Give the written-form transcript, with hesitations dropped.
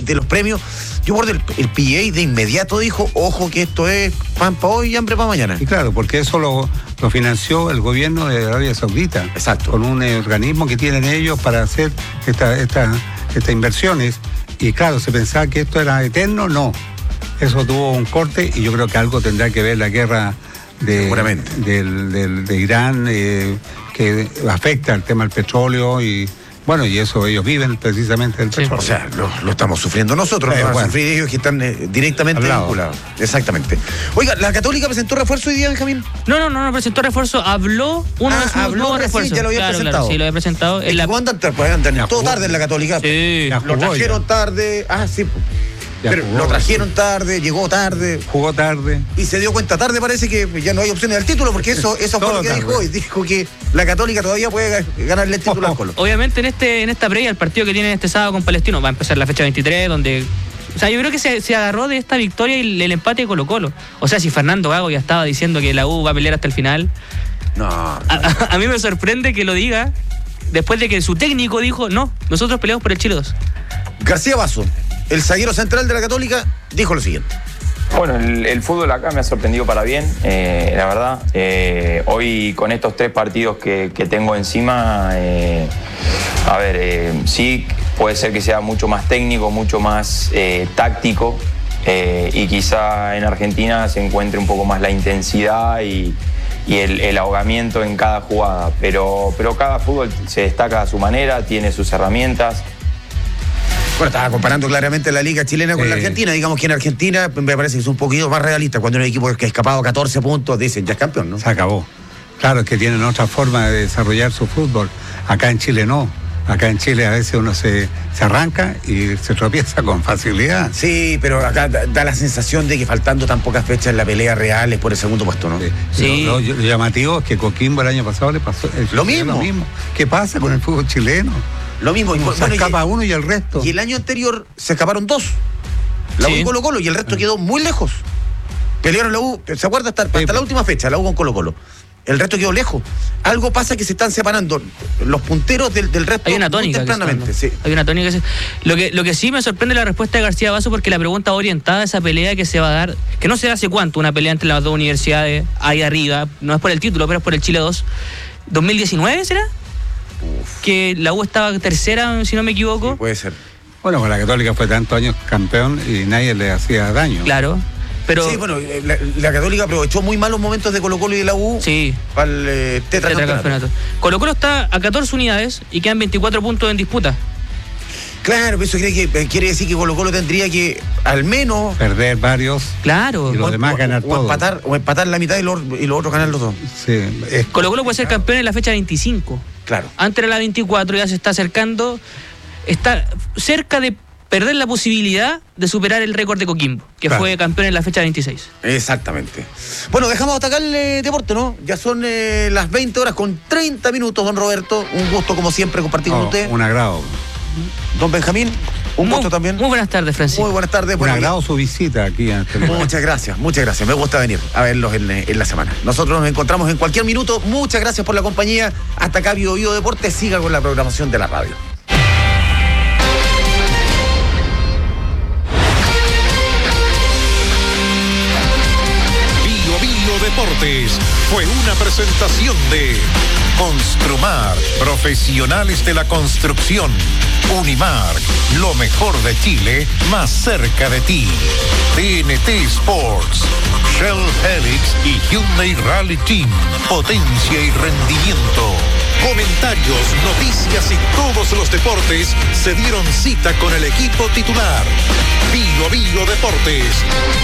de los premios, yo guardo el PGA de inmediato dijo, ojo que esto es pan para hoy y hambre para mañana. Y claro, porque eso lo financió el gobierno de Arabia Saudita. Exacto. Con un organismo que tienen ellos para hacer estas inversiones. Y claro, se pensaba que esto era eterno, no. Eso tuvo un corte y yo creo que algo tendrá que ver la guerra de Irán, que afecta el tema del petróleo y bueno, y eso ellos viven precisamente del petróleo. O sea, lo estamos sufriendo nosotros, no van a sufrir ellos que están directamente vinculados. Exactamente. Oiga, ¿la Católica presentó refuerzo hoy día, Benjamín? No presentó refuerzo, habló uno de sus nuevos refuerzos. Ya lo había presentado. Claro, sí, lo había presentado. Andan todo tarde en la Católica. Sí. Lo trajeron tarde. Sí. Pero lo trajeron tarde, llegó tarde. Jugó tarde. Y se dio cuenta tarde, parece que ya no hay opciones al título, porque eso fue lo que dijo hoy. Dijo que la Católica todavía puede ganarle el título al Colo. Obviamente en esta previa, el partido que tienen este sábado con Palestino, va a empezar la fecha 23, donde... O sea, yo creo que se agarró de esta victoria y el empate de Colo-Colo. O sea, si Fernando Gago ya estaba diciendo que la U va a pelear hasta el final... No. A mí me sorprende que lo diga después de que su técnico dijo, no, nosotros peleamos por el Chile 2. García Basso, el zaguero central de la Católica, dijo lo siguiente. Bueno, el fútbol acá me ha sorprendido para bien, la verdad. Hoy con estos 3 partidos que tengo encima, sí puede ser que sea mucho más técnico, mucho más táctico, y quizá en Argentina se encuentre un poco más la intensidad y el ahogamiento en cada jugada. Pero cada fútbol se destaca a su manera, tiene sus herramientas. Bueno, estaba comparando claramente la liga chilena con la argentina. Digamos que en Argentina me parece que es un poquito más realista. Cuando un equipo que ha escapado 14 puntos, dicen, ya es campeón, ¿no? Se acabó. Claro, es que tienen otra forma de desarrollar su fútbol. Acá en Chile no. Acá en Chile a veces uno se arranca y se tropieza con facilidad. Sí, pero acá da la sensación de que faltando tan pocas fechas en la pelea real es por el segundo puesto, ¿no? Sí. Lo llamativo es que Coquimbo el año pasado le pasó lo mismo. ¿Qué pasa con el fútbol chileno? Lo mismo. Se escapa uno y el resto. Y el año anterior se escaparon 2. La U y Colo-Colo, y el resto quedó muy lejos. Pelearon la U, ¿se acuerda? Hasta la última fecha, la U con Colo-Colo. El resto quedó lejos. Algo pasa que se están separando los punteros del resto. Hay una tónica. Hay una tónica. Lo que sí me sorprende la respuesta de García Basso, porque la pregunta va orientada a esa pelea que se va a dar, que no sé hace cuánto, una pelea entre las dos universidades ahí arriba, no es por el título, pero es por el Chile 2. ¿2019 será? Que la U estaba tercera, si no me equivoco. Sí, puede ser. Bueno, con la Católica fue tantos años campeón y nadie le hacía daño. Claro. Pero sí, bueno, la Católica aprovechó muy mal los momentos de Colo-Colo y de la U para el tetracampeonato. Colo-Colo está a 14 unidades y quedan 24 puntos en disputa. Claro, eso quiere decir que Colo-Colo tendría que al menos perder varios. Claro. Y los demás ganar todo. O empatar la mitad y los otros ganar los 2. Sí. Colo-Colo puede ser campeón en la fecha 25. Claro. Antes era la 24, ya se está acercando. Está cerca de perder la posibilidad de superar el récord de Coquimbo, que fue campeón en la fecha 26. Exactamente. Bueno, dejamos hasta acá el deporte, ¿no? Ya son las 20 horas con 30 minutos, don Roberto. Un gusto, como siempre, compartir con usted. Un agrado. Don Benjamín, un gusto también. Muy buenas tardes, Francisco. Muy buenas tardes. Un agrado su visita aquí. Muchas gracias. Me gusta venir a verlos en la semana. Nosotros nos encontramos en cualquier minuto. Muchas gracias por la compañía. Hasta acá, Bio Deportes. Siga con la programación de la radio. Deportes fue una presentación de Construmar, profesionales de la construcción. Unimark, lo mejor de Chile, más cerca de ti. TNT Sports, Shell Helix y Hyundai Rally Team, potencia y rendimiento. Comentarios, noticias y todos los deportes se dieron cita con el equipo titular. Bio Deportes.